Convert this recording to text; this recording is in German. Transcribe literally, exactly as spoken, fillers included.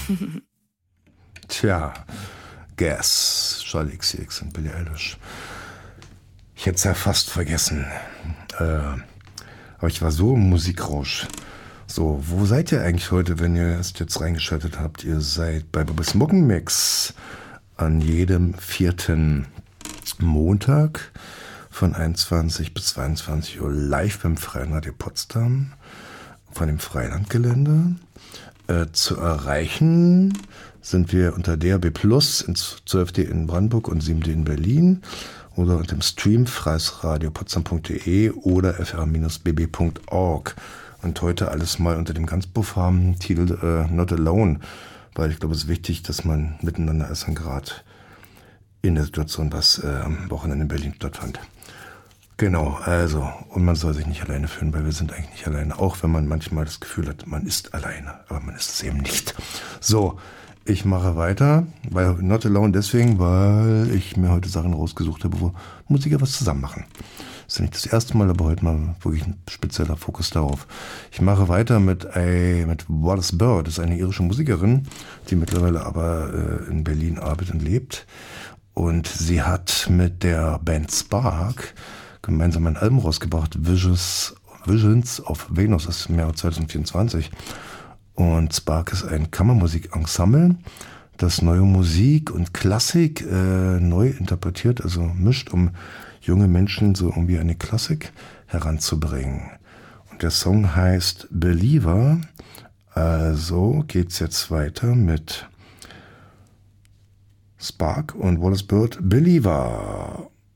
Tja, Gas, Charli X C X und Billie Eilish. Ich hätte es ja fast vergessen. Äh, aber ich war so im Musikrausch. So, wo seid ihr eigentlich heute, wenn ihr es jetzt reingeschaltet habt? Ihr seid bei Bobby's Muckenmix an jedem vierten Montag von einundzwanzig bis zweiundzwanzig Uhr live beim Freien Radio Potsdam von dem Freilandgelände. Äh, zu erreichen sind wir unter D A B Plus in zwölf D in Brandenburg und sieben D in Berlin oder unter dem Stream freisradiopotsdam punkt de oder f r b b punkt org. Und heute alles mal unter dem ganz profanen Titel äh, Not Alone, weil ich glaube, es ist wichtig, dass man miteinander ist und gerade in der Situation, was äh, am Wochenende in Berlin stattfand. Genau, also, und man soll sich nicht alleine fühlen, weil wir sind eigentlich nicht alleine, auch wenn man manchmal das Gefühl hat, man ist alleine, aber man ist es eben nicht. So, ich mache weiter, weil Not Alone deswegen, weil ich mir heute Sachen rausgesucht habe, wo Musiker was zusammen machen. Das ist nicht das erste Mal, aber heute mal wirklich ein spezieller Fokus darauf. Ich mache weiter mit, äh, mit Wallace Bird, das ist eine irische Musikerin, die mittlerweile aber äh, in Berlin arbeitet und lebt. Und sie hat mit der Band Spark gemeinsam ein Album rausgebracht, Visions, Visions of Venus, das ist im Jahr zwanzig vierundzwanzig. Und Spark ist ein Kammermusik-Ensemble, das neue Musik und Klassik äh, neu interpretiert, also mischt, um junge Menschen so irgendwie eine Klassik heranzubringen. Und der Song heißt Believer. Also geht's jetzt weiter mit Spark und Wallace Bird, Believer.